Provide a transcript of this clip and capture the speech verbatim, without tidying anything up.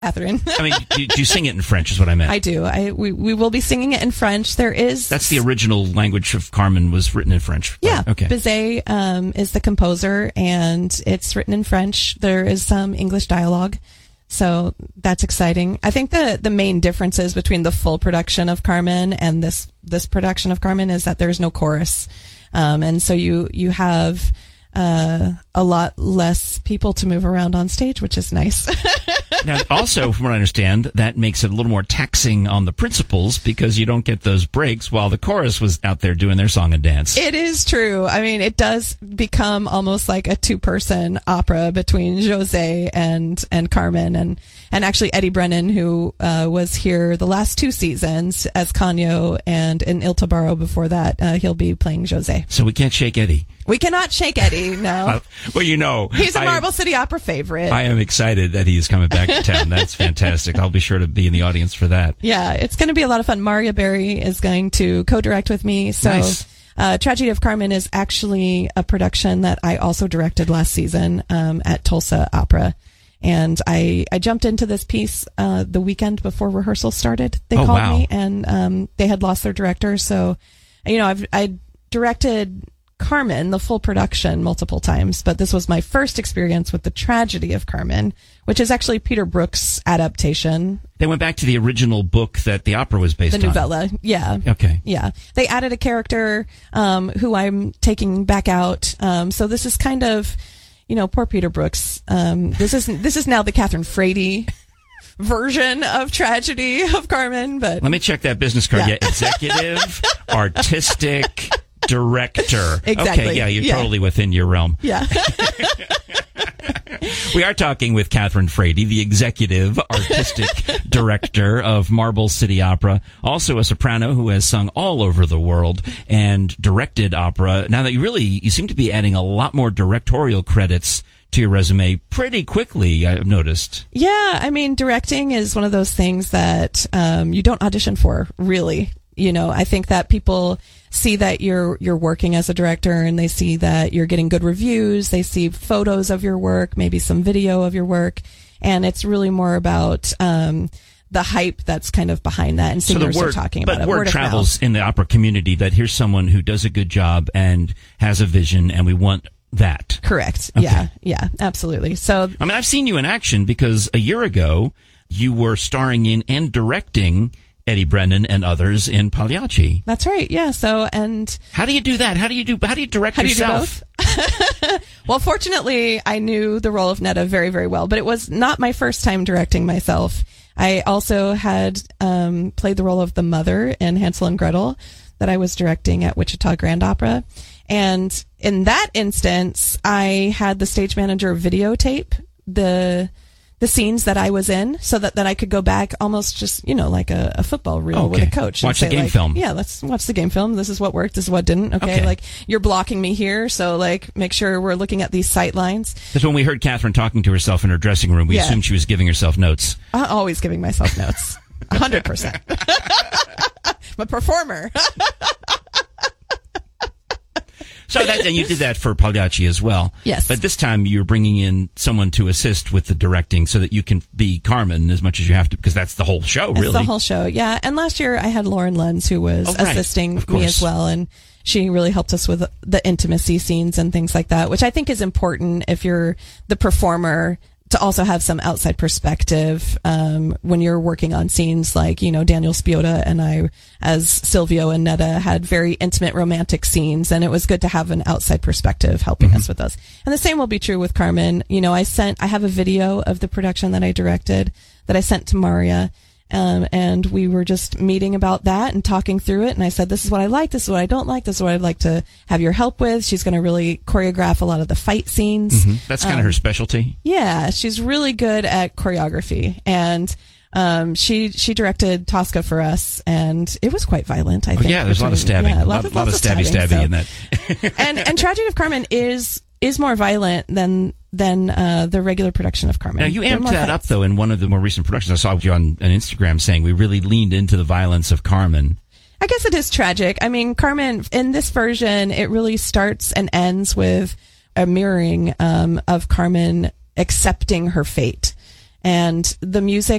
Catherine. I mean, do, do you sing it in French is what I meant. I do. I we, we will be singing it in French. There is... That's the original language of Carmen was written in French. Yeah. Okay. Bizet um, is the composer, and it's written in French. There is some English dialogue. So that's exciting. I think the, the main differences between the full production of Carmen and this this production of Carmen is that there's no chorus. Um, and so you, you have... Uh, a lot less people to move around on stage, which is nice. Now, also, from what I understand, that makes it a little more taxing on the principals because you don't get those breaks while the chorus was out there doing their song and dance. It is true. I mean, it does become almost like a two-person opera between José and and Carmen, and and actually Eddie Brennan, who uh, was here the last two seasons as Canio, and in Il Tabarro before that, uh, he'll be playing José. So we can't shake Eddie. We cannot shake Eddie, no. Uh, well, you know. He's a I, Marble City Opera favorite. I am excited that he's coming back to town. That's fantastic. I'll be sure to be in the audience for that. Yeah, it's going to be a lot of fun. Maria Berry is going to co-direct with me. So, nice. uh, Tragedy of Carmen is actually a production that I also directed last season um, at Tulsa Opera. And I, I jumped into this piece uh, the weekend before rehearsal started. They oh, called wow. me, and um, they had lost their director. So, you know, I've I directed Carmen, the full production, multiple times, but this was my first experience with the Tragedy of Carmen, which is actually Peter Brook's adaptation. They went back to the original book that the opera was based the on. The novella, yeah. Okay. Yeah. They added a character um, who I'm taking back out. Um, so this is kind of, you know, poor Peter Brooks. Um, this is this is now the Catherine Frady version of Tragedy of Carmen. But let me check that business card. Yeah. Yeah, executive, artistic, director. Exactly. Okay, yeah, you're yeah. totally within your realm. Yeah. We are talking with Catherine Frady, the executive artistic director of Marble City Opera, also a soprano who has sung all over the world and directed opera. Now that you really, you seem to be adding a lot more directorial credits to your resume pretty quickly, I've noticed. Yeah, I mean, directing is one of those things that um, you don't audition for, really. You know, I think that people see that you're you're working as a director, and they see that you're getting good reviews. They see photos of your work, maybe some video of your work, and it's really more about um, the hype that's kind of behind that. And singers so the word, are talking but about it. Word, word travels of mouth. in the opera community that here's someone who does a good job and has a vision, and we want that. Correct. Okay. Yeah. Yeah. Absolutely. So, I mean, I've seen you in action because a year ago you were starring in and directing Eddie Brennan and others in Pagliacci. that's right. Yeah. So, and How do you do that? How do you do? How do you direct how do you do yourself? both? Well, fortunately, I knew the role of Netta very, very well, but it was not my first time directing myself. I also had um, played the role of the mother in Hansel and Gretel that I was directing at Wichita Grand Opera. And in that instance, I had the stage manager videotape the the scenes that I was in, so that, that I could go back almost just, you know, like a, a football reel Okay. with a coach. Watch and the say, game like, film. Yeah, let's watch the game film. This is what worked. This is what didn't. Okay? Okay. Like, you're blocking me here, so, like, make sure we're looking at these sight lines. That's when we heard Catherine talking to herself in her dressing room. We Yeah. assumed she was giving herself notes. I'm always giving myself notes. one hundred percent. I'm a performer. So that, and you did that for Pagliacci as well. Yes. But this time you're bringing in someone to assist with the directing so that you can be Carmen as much as you have to, because that's the whole show, It's really. the whole show, yeah. And last year I had Lauren Lenz, who was Oh, right. assisting Of me course. as well, and she really helped us with the intimacy scenes and things like that, which I think is important if you're the performer, to also have some outside perspective um, when you're working on scenes. Like, you know, Daniel Spiota and I, as Silvio and Netta, had very intimate romantic scenes, and it was good to have an outside perspective helping Mm-hmm. us with those. And the same will be true with Carmen. You know, I sent, I have a video of the production that I directed that I sent to Maria. Um, and we were just meeting about that and talking through it. And I said, this is what I like. This is what I don't like. This is what I'd like to have your help with. She's going to really choreograph a lot of the fight scenes. Mhm. That's kind of Um, her specialty. Yeah, she's really good at choreography, and um, she she directed Tosca for us, and it was quite violent. I Oh, think. yeah, there's a lot of stabbing. Yeah, a lot, of, lot of lots stabby stabbing, stabby so- in that. and and Tragedy of Carmen is is more violent than than uh, the regular production of Carmen. Now, you They're amped more that up, fights. though, in one of the more recent productions. I saw you on, on Instagram saying we really leaned into the violence of Carmen. I guess it is tragic. I mean, Carmen, in this version, it really starts and ends with a mirroring um, of Carmen accepting her fate. And the music